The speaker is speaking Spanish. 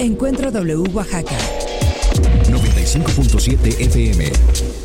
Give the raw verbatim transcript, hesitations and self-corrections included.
Encuentro W Oaxaca. noventa y cinco punto siete F M.